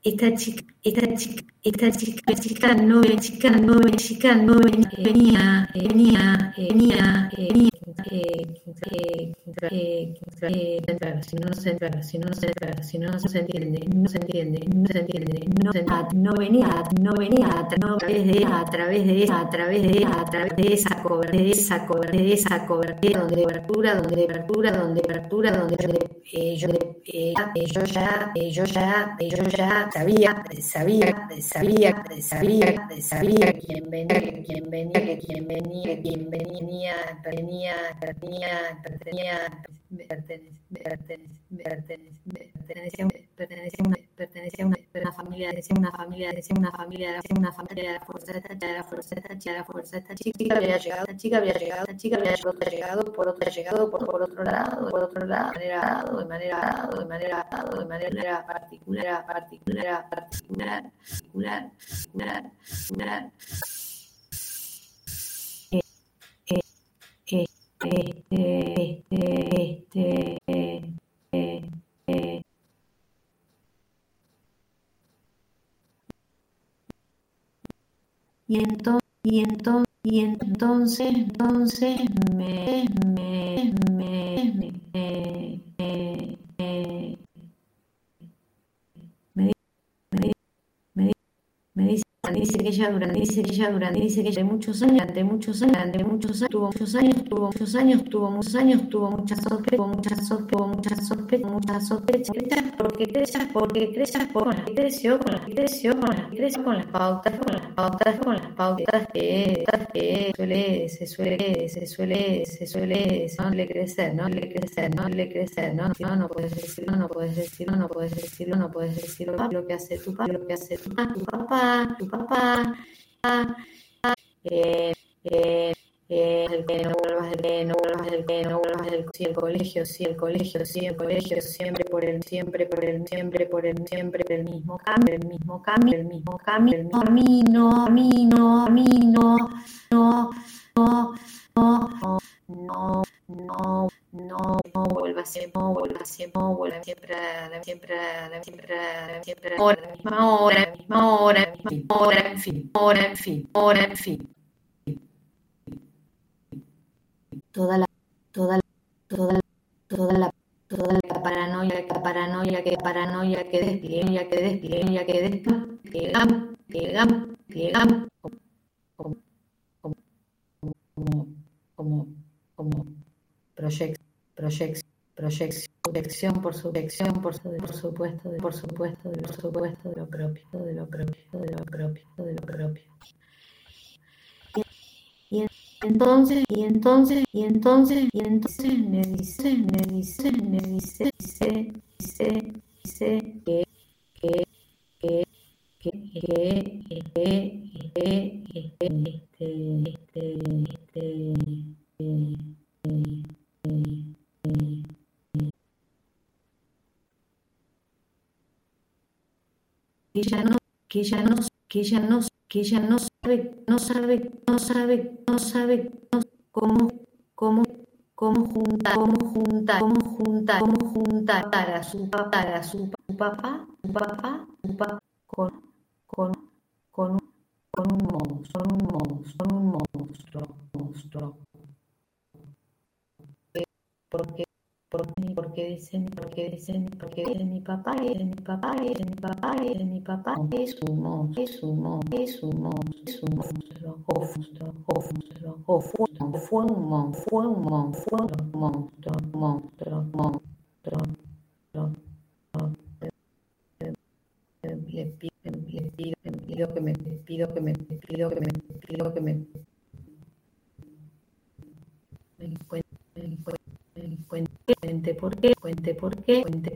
esta chica no venía, si no se entiende, no venía a través de esa cobertura, yo ya sabía quién venía, pertenecía a una familia, de la fuerza esta chica había llegado por otro lado, de manera particular. Y entonces dice que ella durante muchos años tuvo muchas sospechas porque creció con las pautas que suele crecer, no puedes decirlo lo que hace tu papá, el que no vuelvas si el colegio, siempre por el mismo camino, no vuelvas siempre a la misma hora, en fin. Toda la paranoia que despliegan como proyección por supuesto de lo propio. Y entonces me dice que ella no sabe cómo juntar a su papá con un monstruo. Porque dicen mi papá es un monstruo, fue un monstruo. Le pido que me cuente por qué